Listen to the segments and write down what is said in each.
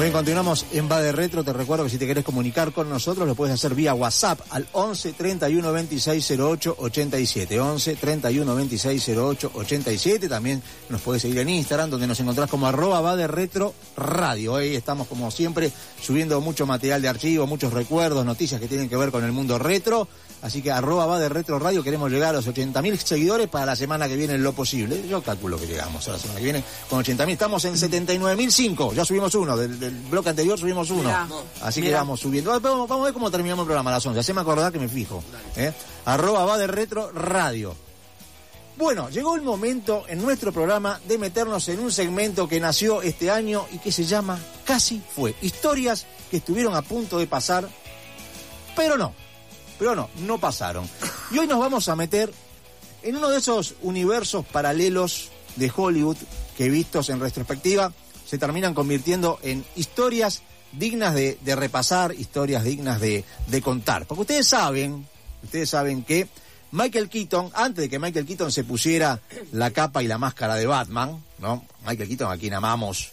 Muy bien, continuamos en Va de Retro. Te recuerdo que si te querés comunicar con nosotros lo puedes hacer vía WhatsApp al 11 31 26 08 87. 11 31 26 08 87. También nos puedes seguir en Instagram, donde nos encontrás como @Va de Retro Radio. Ahí estamos, como siempre, subiendo mucho material de archivo, muchos recuerdos, noticias que tienen que ver con el mundo retro. Así que @Va de Retro Radio, queremos llegar a los 80.000 seguidores para la semana que viene en lo posible. Yo calculo que llegamos a la semana que viene con 80.000. Estamos en 79.005. Ya subimos uno. Del bloque anterior subimos uno. Mirá, así que vamos subiendo. Vamos a ver cómo terminamos el programa a las 11. Haceme acordar que me fijo. @Va de Retro Radio. Bueno, llegó el momento en nuestro programa de meternos en un segmento que nació este año y que se llama Casi Fue. Historias que estuvieron a punto de pasar, pero no pasaron. Y hoy nos vamos a meter en uno de esos universos paralelos de Hollywood que, vistos en retrospectiva, se terminan convirtiendo en historias dignas de repasar, historias dignas de contar. Porque ustedes saben que Michael Keaton, antes de que Michael Keaton se pusiera la capa y la máscara de Batman, ¿no? Michael Keaton, a quien amamos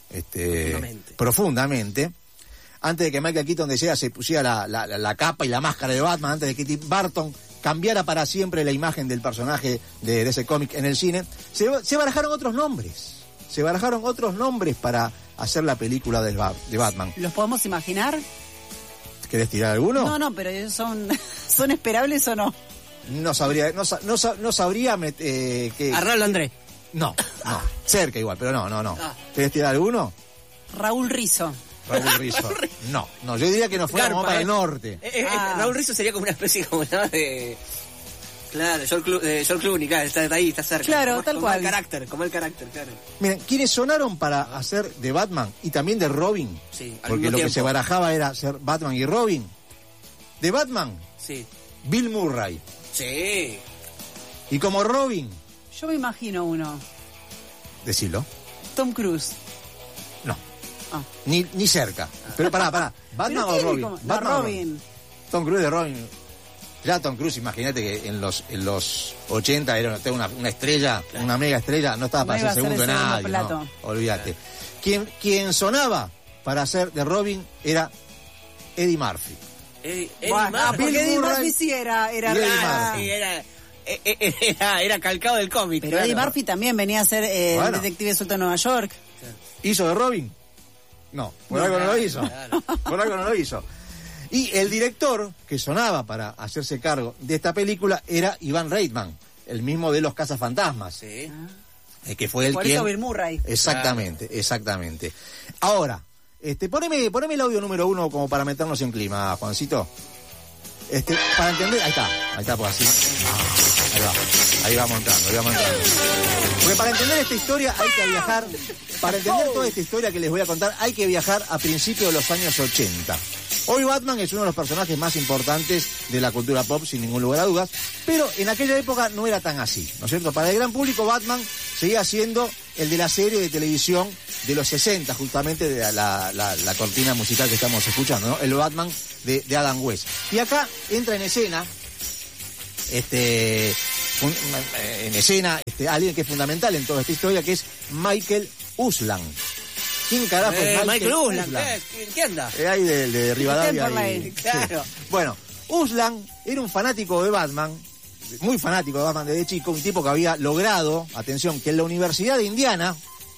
profundamente. Antes de que Michael Keaton se pusiera la capa y la máscara de Batman, antes de que Tim Burton cambiara para siempre la imagen del personaje de ese cómic en el cine, se barajaron otros nombres. Se barajaron otros nombres para hacer la película de Batman. ¿Los podemos imaginar? ¿Querés tirar alguno? No, pero ellos son esperables o no. No sabría que... Arnaldo Andrés. No, cerca igual, pero no. ¿Querés tirar alguno? Raúl Rizzo. No, yo diría que nos fuéramos para el norte. Raúl Rizzo sería como una especie de... Claro, George Clooney, claro, está ahí, está cerca. Claro, tal cual. Como el carácter, claro. Miren, quienes sonaron para hacer de Batman y también de Robin, sí, porque lo que se barajaba era ser Batman y Robin. De Batman, sí, Bill Murray. Sí. Y como Robin... Yo me imagino uno. Decilo. Tom Cruise. No. Ni cerca. Pero pará. ¿Batman o Robin? Robin. Tom Cruise de Robin. Ya Tom Cruise, imagínate que en los 80 era una estrella, claro, una mega estrella, no estaba para ser segundo en nadie, no, olvídate. Quien sonaba para hacer de Robin era Eddie Murphy. Porque Eddie Murphy sí era calcado del cómic. Pero claro, Eddie Murphy también venía a ser detective suelto en Nueva York. ¿Hizo de Robin? No, por algo no lo hizo. Por algo no lo hizo. Y el director que sonaba para hacerse cargo de esta película era Ivan Reitman, el mismo de Los Cazafantasmas. Sí. Que fue el por quien... eso Bill Murray. Exactamente. Ahora, poneme el audio número 1 como para meternos en clima, Juancito. Para entender... Ahí está, pues así. Ahí va montando. Porque para entender esta historia hay que viajar... Para entender toda esta historia que les voy a contar, hay que viajar a principios de los años 80. Hoy Batman es uno de los personajes más importantes de la cultura pop, sin ningún lugar a dudas, pero en aquella época no era tan así, ¿no es cierto? Para el gran público, Batman seguía siendo el de la serie de televisión de los 60, justamente de la cortina musical que estamos escuchando, ¿no? El Batman de Adam West. Y acá entra en escena alguien que es fundamental en toda esta historia, que es Michael Uslan. ¿Quién carajo es Michael Uslan? ¿Qué anda? Ahí de Rivadavia. Claro. Sí. Bueno, Uslan era un fanático de Batman, muy fanático de Batman desde chico, un tipo que había logrado, atención, que en la Universidad de Indiana,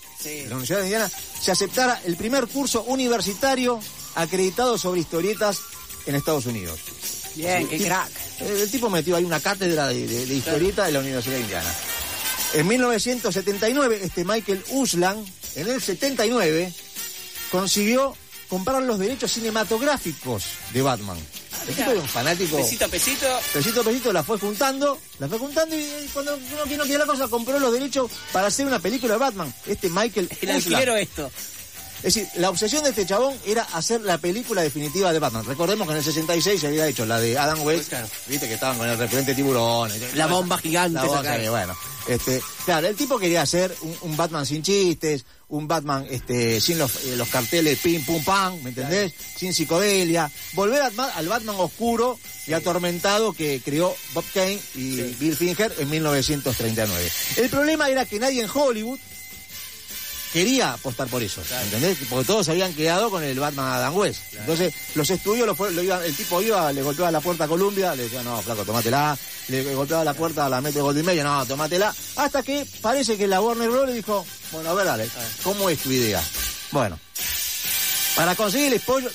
se aceptara el primer curso universitario acreditado sobre historietas en Estados Unidos. Bien, qué crack. El tipo metió ahí una cátedra de historieta de la Universidad de Indiana. En 1979, Michael Uslan, en el 79, consiguió comprar los derechos cinematográficos de Batman. El tipo era un fanático. Pesito a pesito. La fue juntando y cuando no quería la cosa, compró los derechos para hacer una película de Batman. Michael Uslan. esto. Es decir, la obsesión de este chabón era hacer la película definitiva de Batman. Recordemos que en el 66 se había hecho la de Adam West, claro, viste que estaban con el repelente tiburón. La bomba gigante. Bueno, claro, el tipo quería hacer un Batman sin chistes, un Batman sin los carteles pim pum pam, ¿me entendés? Claro. Sin psicodelia. Volver al Batman oscuro y atormentado que creó Bob Kane y Bill Finger en 1939. El problema era que nadie en Hollywood quería apostar por eso, ¿entendés? Porque todos se habían quedado con el Batman Adam West. Claro. Entonces, los estudios, el tipo iba, le golpeaba la puerta a Columbia, le decía, no, flaco, tomátela. Le golpeaba la puerta a la Metro Goldwyn Mayer, no, tomátela. Hasta que parece que la Warner Bros. Le dijo, bueno, a ver, dale, ¿cómo es tu idea? Bueno, para conseguir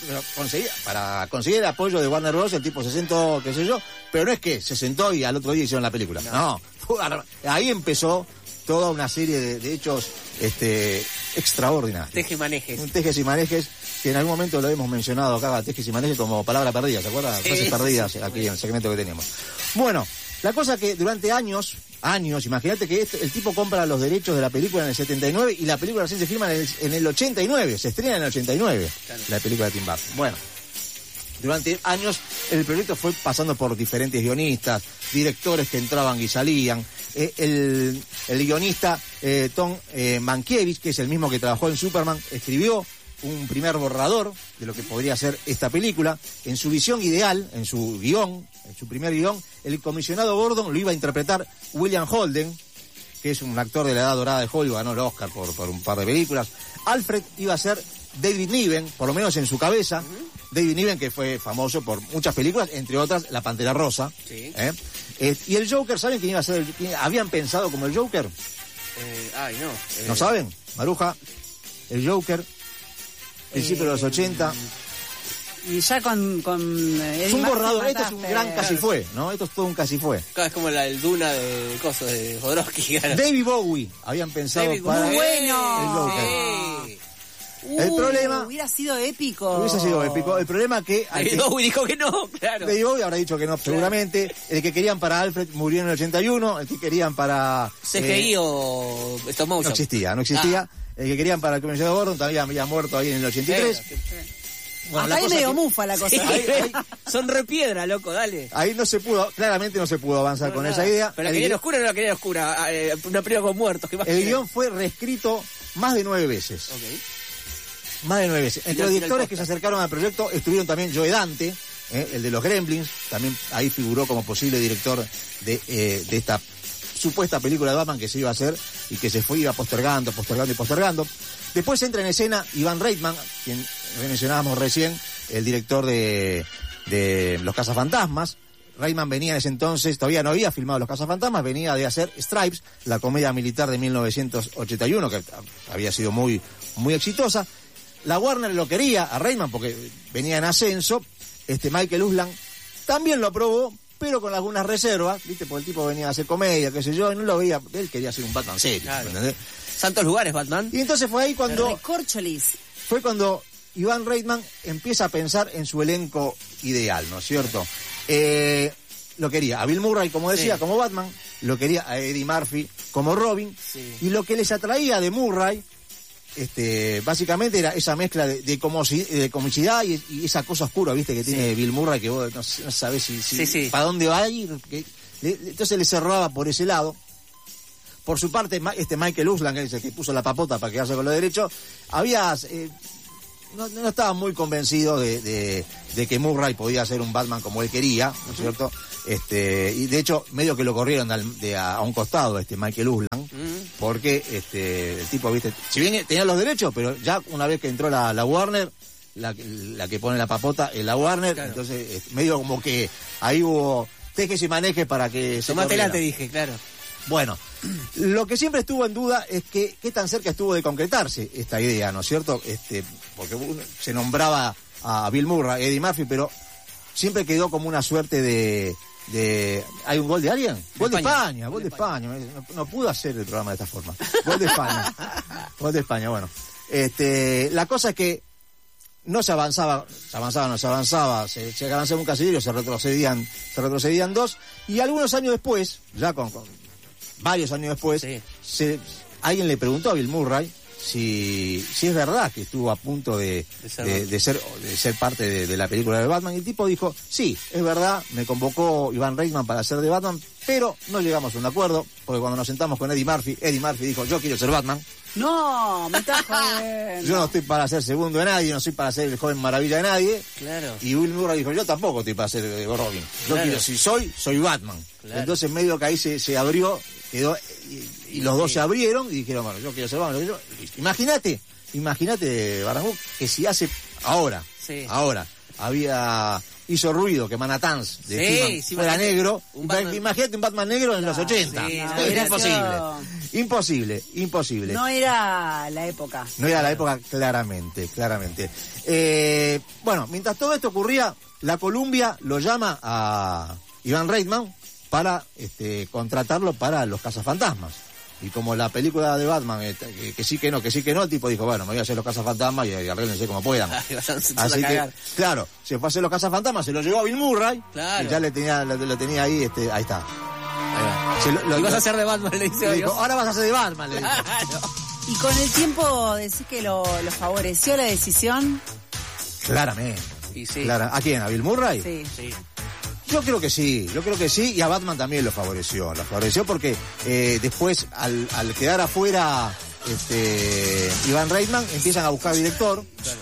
el apoyo de Warner Bros. El tipo se sentó, qué sé yo, pero no es que se sentó y al otro día hicieron la película. No, ahí empezó toda una serie de hechos extraordinarios. Tejes y manejes, que en algún momento lo hemos mencionado acá, tejes y manejes como palabra perdida, ¿se acuerdan? Frases perdidas aquí en el segmento que tenemos. Bueno, la cosa que durante años, imagínate que el tipo compra los derechos de la película en el 79 y la película recién se filma en el 89, se estrena en el 89, claro. La película de Tim Burton. Bueno, durante años el proyecto fue pasando por diferentes guionistas, directores que entraban y salían. El guionista Tom Mankiewicz, que es el mismo que trabajó en Superman, escribió un primer borrador de lo que podría ser esta película. En su visión ideal, en su primer guión, el comisionado Gordon lo iba a interpretar William Holden, que es un actor de la edad dorada de Hollywood, ganó el Oscar por un par de películas. Alfred iba a ser David Niven, por lo menos en su cabeza. David Niven, que fue famoso por muchas películas, entre otras La Pantera Rosa. Sí. Y el Joker, ¿saben quién iba a ser? ¿Habían pensado como el Joker? ¿No saben? Maruja, el Joker, principio de los 80. Y ya con es un borrador, esto es un gran casi fue, ¿no? Esto es todo un casi fue. Claro, es como el Duna de cosas de Jodorowsky. Claro. David Bowie habían pensado para muy bueno. El Joker. El problema... Hubiera sido épico. El problema que... David Bowie dijo que no, claro. David Bowie habrá dicho que no, seguramente. El que querían para Alfred murió en el 81. El que querían para... CGI o stop motion. No existía. El que querían para el comisionado Gordon también había muerto ahí en el 83. Bueno, ahí medio mufa la cosa. Ahí, son repiedra, loco, dale. Ahí claramente no se pudo avanzar con esa idea. Pero la quería oscura o no la quería oscura. Una película con muertos. El guión fue reescrito más de 9 veces. Okay. Más de 9 veces. Entre los directores que se acercaron al proyecto estuvieron también Joe Dante, el de los Gremlins, también ahí figuró como posible director de esta supuesta película de Batman que se iba a hacer y que se iba postergando. Después entra en escena Ivan Reitman, quien mencionábamos recién, el director de Los Cazafantasmas. Reitman venía en ese entonces, todavía no había filmado Los Cazafantasmas, venía de hacer Stripes, la comedia militar de 1981, que había sido muy, muy exitosa. La Warner lo quería a Reitman porque venía en ascenso. Michael Uslan también lo aprobó, pero con algunas reservas, ¿viste? Porque el tipo venía a hacer comedia, qué sé yo, y no lo veía. Él quería hacer un Batman serio, claro. ¿Entendés? Santos lugares, Batman. Y entonces fue ahí cuando... Recorcholis. Fue cuando Ivan Reitman empieza a pensar en su elenco ideal, ¿no es cierto? Lo quería a Bill Murray, como decía, como Batman. Lo quería a Eddie Murphy como Robin. Sí. Y lo que les atraía de Murray... básicamente era esa mezcla de comicidad y esa cosa oscura, viste, que tiene Bill Murray, que vos no sabés si para dónde va a ir. Entonces le cerraba por ese lado. Por su parte, Michael Uslan, que es el que puso la papota para quedarse con los derechos, no estaba muy convencido de que Murray podía ser un Batman como él quería, ¿no es cierto? Y de hecho, medio que lo corrieron a un costado, Michael Uslan, porque el tipo, viste, si bien tenía los derechos, pero ya una vez que entró la Warner, la que pone la papota es la Warner, claro. Entonces medio como que ahí hubo tejes y manejes para que se tomátela, te dije, claro. Bueno, lo que siempre estuvo en duda es que qué tan cerca estuvo de concretarse esta idea, ¿no es cierto? Porque se nombraba a Bill Murray, Eddie Murphy, pero siempre quedó como una suerte de ¿hay un gol de alguien? Gol de España. No pudo hacer el programa de esta forma. Gol de España, bueno. La cosa es que no se avanzaba, se avanzaba un casillero, se retrocedían 2, y algunos años después, ya con varios años después, alguien le preguntó a Bill Murray si es verdad que estuvo a punto de ser parte de la película de Batman, y el tipo dijo, sí, es verdad, me convocó Ivan Reitman para ser de Batman, pero no llegamos a un acuerdo, porque cuando nos sentamos con Eddie Murphy dijo, yo quiero ser Batman. No, me estás jodiendo. Yo no estoy para ser segundo de nadie, no soy para ser el joven maravilla de nadie. Claro. Y Bill Murray dijo, yo tampoco estoy para ser Robin. Yo quiero, si soy Batman. Claro. Entonces medio que ahí se abrió, quedó, y los dos se abrieron y dijeron, bueno, yo quiero ser Batman, listo. Imagínate, Baranjuk, que si hace ahora hizo ruido que Manhattan's de fuera negro, imagínate un Batman negro en los 80. Es imposible. No era la época. No era la época, claramente. Bueno, mientras todo esto ocurría, la Columbia lo llama a Ivan Reitman para contratarlo para Los Cazafantasmas. Y como la película de Batman, que sí que no, el tipo dijo, bueno, me voy a hacer Los Cazafantasmas y arréglense como puedan. Así que, claro, se fue a hacer Los Cazafantasmas, se lo llevó a Bill Murray, y ya lo tenía ahí, ahí está. Y vas a hacer de Batman, le dice. Dijo, ahora vas a hacer de Batman, le dijo. Y con el tiempo decís que lo favoreció la decisión. Claramente. Y sí. ¿A quién? ¿A Bill Murray? Sí. Yo creo que sí, y a Batman también lo favoreció porque después al quedar afuera Ivan Reitman empiezan a buscar director.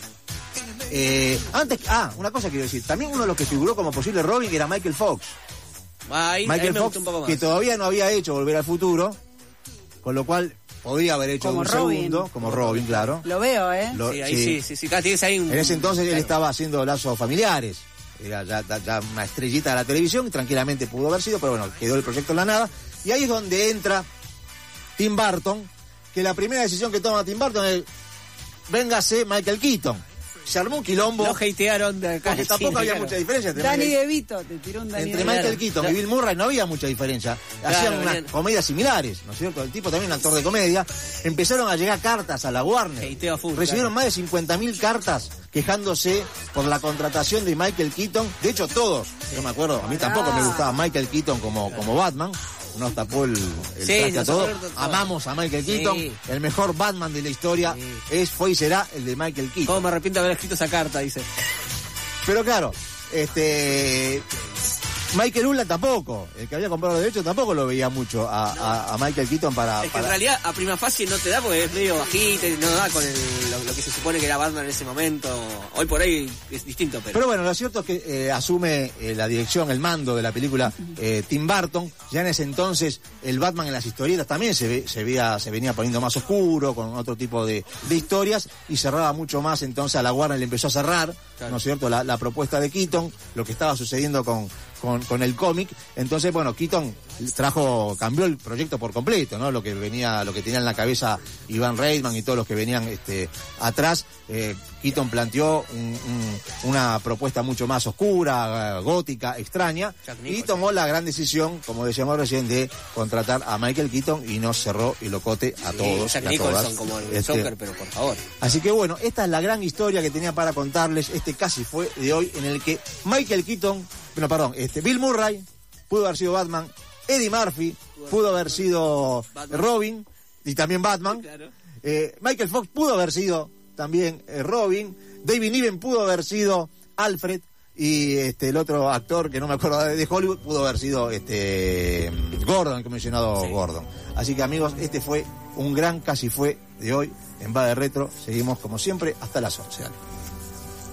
Claro. Una cosa quiero decir, también uno de los que figuró como posible Robin era Michael Fox. Michael Fox, que todavía no había hecho Volver al Futuro, con lo cual podría haber hecho como un Robin. Segundo, como Robin, claro. Lo veo, Sí, tienes ahí un... En ese entonces él estaba haciendo Lazos Familiares. Era ya una estrellita de la televisión, y tranquilamente pudo haber sido, pero bueno, quedó el proyecto en la nada. Y ahí es donde entra Tim Burton, que la primera decisión que toma Tim Burton es, véngase Michael Keaton. Se armó un quilombo. No hatearon de acá. Porque tampoco había mucha diferencia entre Danny DeVito, te tiró un Danny entre Michael Keaton y Bill Murray no había mucha diferencia. Hacían unas comedias similares, ¿no es cierto? El tipo también un actor de comedia. Empezaron a llegar cartas a la Warner. Recibieron más de 50.000 cartas quejándose por la contratación de Michael Keaton. De hecho, todos, yo me acuerdo, a mí tampoco me gustaba Michael Keaton como Batman. Nos tapó el traste a todo. Amamos a Michael Keaton. El mejor Batman de la historia fue y será el de Michael Keaton. ¿Cómo me arrepiento de haber escrito esa carta? Dice. Pero claro, Michael Ulla tampoco, el que había comprado los derechos tampoco lo veía mucho a Michael Keaton para... Es que en realidad a prima facie no te da porque es medio bajito, no da con lo que se supone que era Batman en ese momento. Hoy por hoy es distinto, pero bueno, lo cierto es que asume la dirección, el mando de la película Tim Burton. Ya en ese entonces el Batman en las historietas también se venía poniendo más oscuro, con otro tipo de historias, y cerraba mucho más. Entonces a la Warner le empezó a cerrar, claro, ¿no es cierto?, la propuesta de Keaton, lo que estaba sucediendo con el cómic. Entonces, bueno, Keaton cambió el proyecto por completo, ¿no? Lo que tenía en la cabeza Ivan Reitman y todos los que venían atrás. Keaton planteó una propuesta mucho más oscura, gótica, extraña, y tomó la gran decisión, como decíamos recién, de contratar a Michael Keaton, y nos cerró el locote a todos. Jack Nicholson como el Joker, pero por favor. Así que bueno, esta es la gran historia que tenía para contarles. Casi fue de hoy, en el que Bill Murray pudo haber sido Batman, Eddie Murphy pudo haber sido Robin y también Batman, claro. Michael Fox pudo haber sido también Robin, David Niven pudo haber sido Alfred, y el otro actor que no me acuerdo de Hollywood pudo haber sido Gordon, el comisionado Gordon. Así que amigos, fue un gran casi fue de hoy en Va de Retro. Seguimos como siempre hasta las 11.